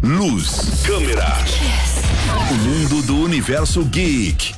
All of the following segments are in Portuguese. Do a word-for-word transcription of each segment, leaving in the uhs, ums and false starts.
luz, câmera. O mundo do universo geek.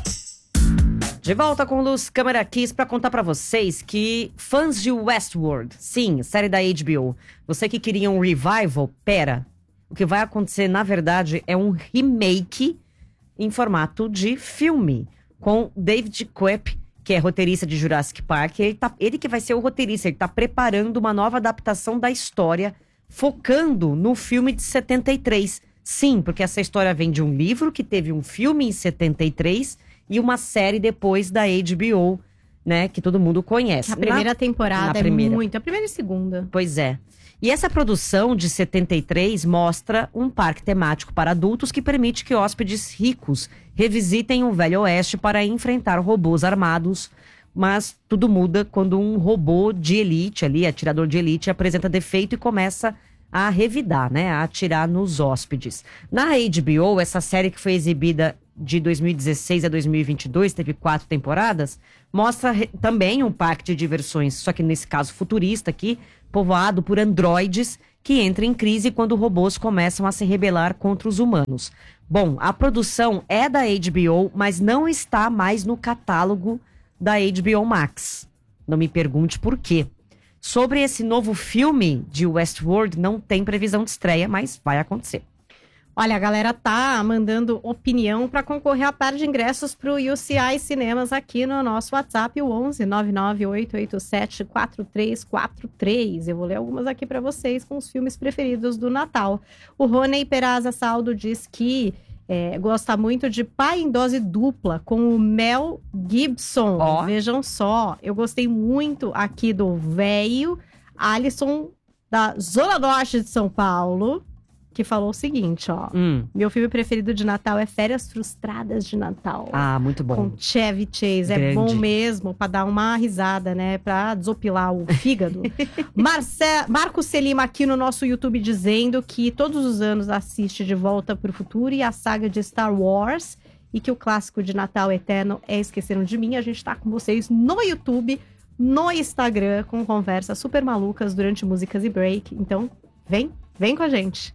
De volta com Luz Câmera Kiss para contar para vocês que fãs de Westworld, sim, série da H B O, você que queria um revival, pera, o que vai acontecer na verdade é um remake em formato de filme, com David Koepp, que é roteirista de Jurassic Park. Ele, tá, ele que vai ser o roteirista, ele tá preparando uma nova adaptação da história, focando no filme de setenta e três. Sim, porque essa história vem de um livro que teve um filme em setenta e três e uma série depois da H B O, né, que todo mundo conhece. A primeira na, temporada na é primeira. muito, a primeira e segunda. Pois é. E essa produção de setenta e três mostra um parque temático para adultos que permite que hóspedes ricos revisitem o Velho Oeste para enfrentar robôs armados. Mas tudo muda quando um robô de elite, ali, atirador de elite, apresenta defeito e começa a revidar, né? A atirar nos hóspedes. Na H B O, essa série que foi exibida de dois mil e dezesseis a dois mil e vinte e dois, teve quatro temporadas, mostra re- também um parque de diversões, só que nesse caso futurista aqui, povoado por androides, que entra em crise quando robôs começam a se rebelar contra os humanos. Bom, a produção é da H B O, mas não está mais no catálogo da H B O Max. Não me pergunte por quê. Sobre esse novo filme de Westworld, não tem previsão de estreia, mas vai acontecer. Olha, a galera tá mandando opinião para concorrer a par de ingressos para o U C I Cinemas aqui no nosso WhatsApp, o onze nove nove oito oito sete quatro três quatro três. Eu vou ler algumas aqui para vocês com os filmes preferidos do Natal. O Rony Peraza Saldo diz que é, gosta muito de Pai em Dose Dupla, com o Mel Gibson. Ó. Vejam só, eu gostei muito aqui do Véio Alisson, da Zona Norte de São Paulo, que falou o seguinte, ó. Hum. Meu filme preferido de Natal é Férias Frustradas de Natal. Ah, muito bom. Com Chevy Chase. É Grande. bom mesmo, pra dar uma risada, né? Pra desopilar o fígado. Marce... Marco Selima aqui no nosso YouTube dizendo que todos os anos assiste De Volta pro Futuro e a saga de Star Wars. E que o clássico de Natal eterno é Esqueceram de Mim. A gente tá com vocês no YouTube, no Instagram, com conversas super malucas durante músicas e break. Então, vem, vem com a gente.